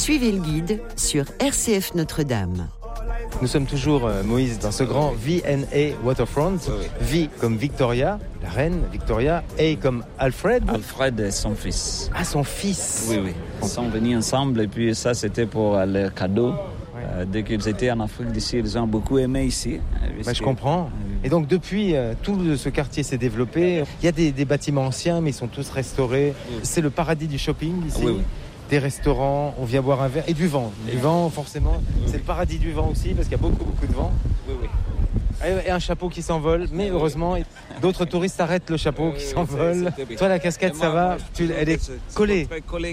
Suivez le guide sur RCF Notre-Dame. Nous sommes toujours, Moïse, dans ce grand V&A Waterfront. Oui. V comme Victoria, la reine Victoria, A comme Alfred. Alfred et son fils. Ah, son fils. Oui. Ils sont venus ensemble et puis ça, c'était pour leur cadeau. Dès qu'ils étaient en Afrique d'ici, ils ont beaucoup aimé ici. Je comprends. Et donc depuis, tout ce quartier s'est développé. Il y a des bâtiments anciens, mais ils sont tous restaurés. Oui. C'est le paradis du shopping ici. Oui. Des restaurants, on vient boire un verre. Et du vent. Du vent, forcément. Oui. C'est le paradis du vent aussi, parce qu'il y a beaucoup de vent. Oui. Et un chapeau qui s'envole. Mais heureusement, d'autres touristes arrêtent le chapeau qui s'envole. Toi, la casquette, ça va. Elle est collée.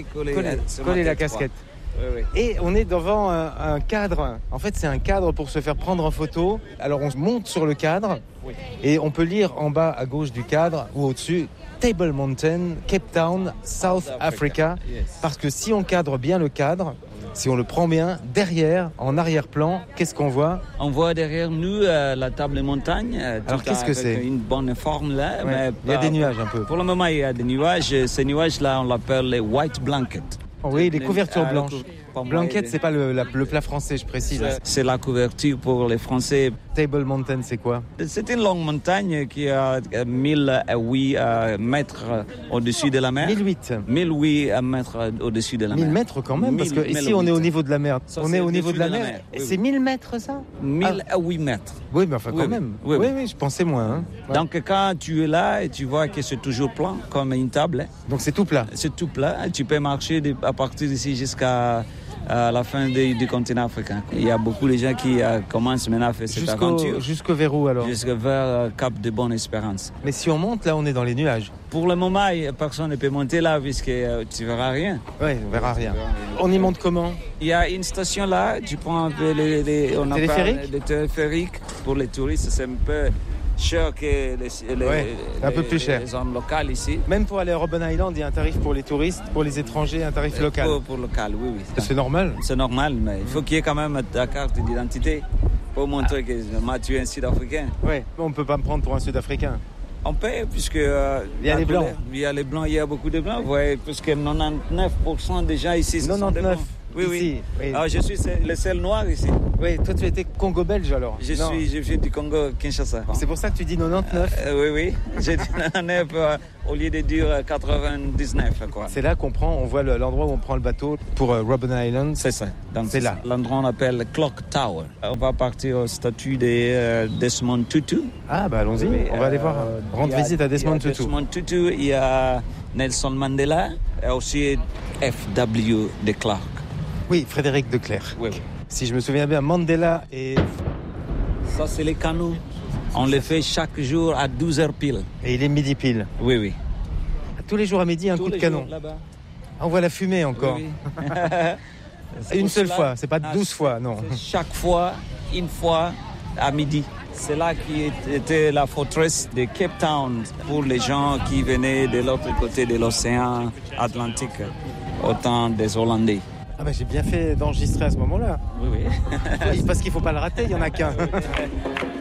Collée la casquette. Oui. Et on est devant un cadre. En fait, c'est un cadre pour se faire prendre en photo. Alors, on monte sur le cadre et on peut lire en bas à gauche du cadre ou au-dessus Table Mountain, Cape Town, South Africa. Parce que si on cadre bien le cadre, si on le prend bien, derrière, en arrière-plan, qu'est-ce qu'on voit ? On voit derrière nous la table montagne. Alors, qu'est-ce que c'est ? Une bonne forme là. Mais il y a des nuages un peu. Pour le moment, il y a des nuages. Ces nuages-là, on l'appelle les white blankets. Oui, les couvertures blanches. Blanquette, c'est pas le plat français, je précise. C'est la couverture pour les Français. Table Mountain, c'est quoi ? C'est une longue montagne qui a 1008 mètres au-dessus de la mer. 1008 mètres au-dessus de la mer. 1000 mètres quand même, parce que ici on est au niveau de la mer. On est au niveau de la mer. Et c'est 1000 mètres ça ? 1008 mètres. Oui, mais enfin quand même. Oui, je pensais moins. Hein. Ouais. Donc quand tu es là et tu vois que c'est toujours plat, comme une table. Donc c'est tout plat. C'est tout plat. Tu peux marcher à partir d'ici jusqu'à la fin du continent africain. Il y a beaucoup de gens qui commencent maintenant à faire cette aventure. Jusqu'au vers où alors ? Vers Cap de Bonne-Espérance. Mais si on monte, là on est dans les nuages. Pour le moment, personne ne peut monter là puisque tu ne verras rien. Oui, on verra rien. On y monte comment ? Il y a une station là, tu prends un peu les téléphériques. Pour les touristes, c'est un peu cher que un peu plus cher. Les zones locales ici. Même pour aller à Robben Island, il y a un tarif pour les touristes, pour les étrangers, un tarif local. Pour local, oui. C'est normal ? C'est normal, mais il faut qu'il y ait quand même ta carte d'identité pour montrer que tu es un Sud-Africain. Oui, on ne peut pas me prendre pour un Sud-Africain. On peut, puisque... il y a les Blancs. Il y a les Blancs, il y a beaucoup de Blancs, puisque 99% des gens ici, ce sont des Blancs. Oui. Alors, je suis le seul noir ici. Oui, toi tu étais Congo-belge alors ? Je suis du Congo, Kinshasa. C'est pour ça que tu dis 99 ? Oui. J'ai dit 99 au lieu de dire 99. Quoi. C'est là on voit l'endroit où on prend le bateau pour Robben Island. C'est ça. Donc, c'est là. L'endroit on appelle Clock Tower. On va partir au statut de Desmond Tutu. Ah bah allons-y, on va aller voir. Rendre visite à Desmond Tutu. Desmond Tutu, il y a Nelson Mandela et aussi F.W. de Klerk. Oui, Frédéric de Klerk. Oui. Si je me souviens bien, Mandela et... Ça, c'est les canaux. On les fait chaque jour à 12h pile. Et il est midi pile. Oui. Tous les jours à midi, un coup de canon. Là-bas. On voit la fumée encore. Oui. Une seule fois, c'est pas 12 fois, non. Chaque fois, une fois à midi. C'est là qui était la forteresse de Cape Town pour les gens qui venaient de l'autre côté de l'océan Atlantique, au temps des Hollandais. Ah bah j'ai bien fait d'enregistrer à ce moment-là. Oui. Parce qu'il ne faut pas le rater, il n'y en a qu'un.